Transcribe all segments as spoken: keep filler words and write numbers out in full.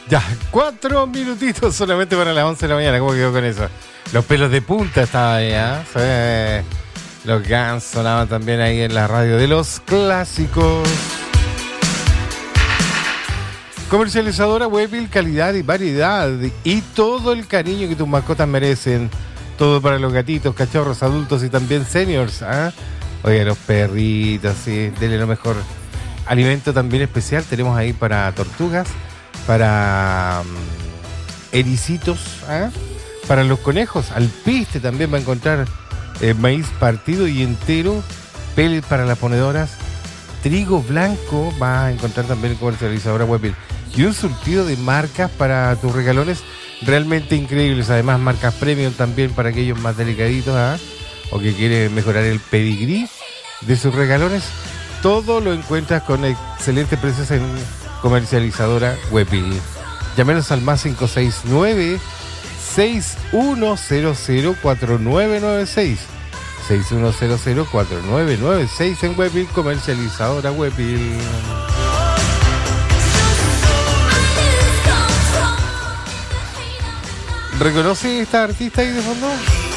Ya, cuatro minutitos solamente para las once de la mañana. ¿Cómo quedó con eso? Los pelos de punta estaban ahí, ¿eh? Sí. Los Guns sonaban también ahí en la radio de los clásicos. Comercializadora Webil, calidad y variedad y todo el cariño que tus mascotas merecen. Todo para los gatitos, cachorros, adultos y también seniors. ¿eh? Oye, los perritos, sí, denle lo mejor. Alimento también especial tenemos ahí para tortugas, para um, ericitos, ¿eh? Para los conejos, alpiste también va a encontrar eh, maíz partido y entero, pellet para las ponedoras, trigo blanco va a encontrar también en comercializadora Webil y un surtido de marcas para tus regalones realmente increíbles, además marcas premium también para aquellos más delicaditos, ¿eh? O que quieren mejorar el pedigrí de sus regalones. Todo lo encuentras con excelentes precios en comercializadora Webil. Llámenos al más cinco seis nueve, seis uno cero cero, cuatro nueve nueve seis. seis uno cero cero, cuatro nueve nueve seis en Webil, comercializadora Webil. ¿Reconoce esta artista ahí de fondo?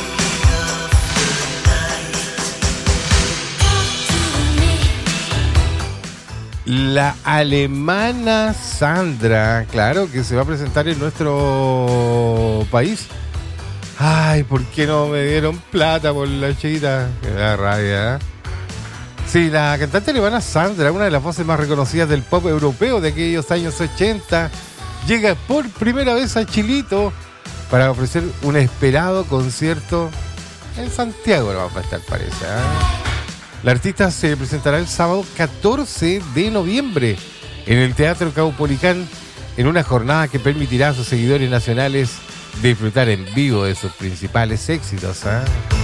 La alemana Sandra, claro, que se va a presentar en nuestro país. Ay, ¿por qué no me dieron plata por la chiquita? Que da rabia, ¿eh? Sí, la cantante alemana Sandra, una de las voces más reconocidas del pop europeo de aquellos años ochenta, llega por primera vez a Chilito para ofrecer un esperado concierto en Santiago. No va a estar, parece, ¿eh? La artista se presentará el sábado catorce de noviembre en el Teatro Caupolicán en una jornada que permitirá a sus seguidores nacionales disfrutar en vivo de sus principales éxitos, ¿eh?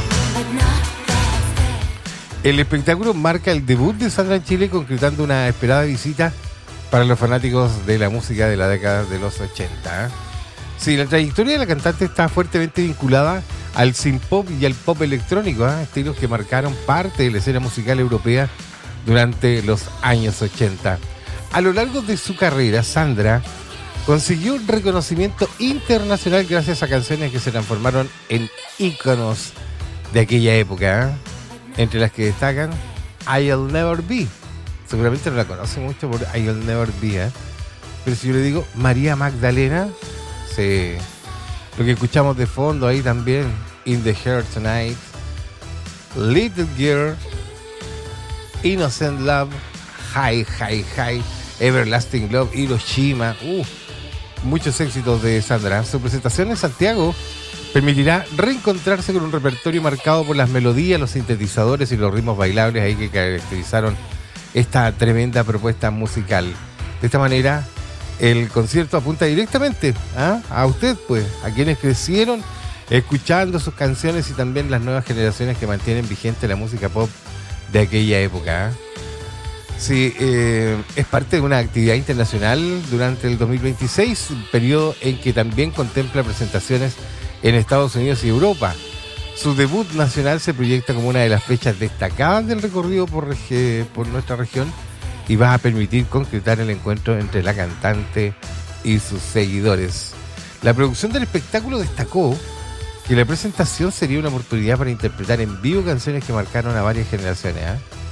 El espectáculo marca el debut de Sandra en Chile, concretando una esperada visita para los fanáticos de la música de la década de los ochenta, ¿eh? Sí, la trayectoria de la cantante está fuertemente vinculada al synth-pop y al pop electrónico, ¿eh? Estilos que marcaron parte de la escena musical europea durante los años ochenta. A lo largo de su carrera, Sandra consiguió un reconocimiento internacional gracias a canciones que se transformaron en íconos de aquella época, ¿eh? Entre las que destacan I'll Never Be. Seguramente no la conoce mucho por I'll Never Be, ¿eh? Pero si yo le digo María Magdalena, sí. Lo que escuchamos de fondo ahí también, In the Heart Tonight, Little Girl, Innocent Love, High, High, High, Everlasting Love, Hiroshima, uh, muchos éxitos de Sandra. Su presentación en Santiago permitirá reencontrarse con un repertorio marcado por las melodías, los sintetizadores y los ritmos bailables ahí que caracterizaron esta tremenda propuesta musical. De esta manera, el concierto apunta directamente ¿ah? a usted, pues, a quienes crecieron escuchando sus canciones y también las nuevas generaciones que mantienen vigente la música pop de aquella época. ¿eh? Sí, eh, es parte de una actividad internacional durante el dos mil veintiséis, periodo en que también contempla presentaciones en Estados Unidos y Europa. Su debut nacional se proyecta como una de las fechas destacadas del recorrido por, regi- por nuestra región y va a permitir concretar el encuentro entre la cantante y sus seguidores. La producción del espectáculo destacó que la presentación sería una oportunidad para interpretar en vivo canciones que marcaron a varias generaciones, ¿eh?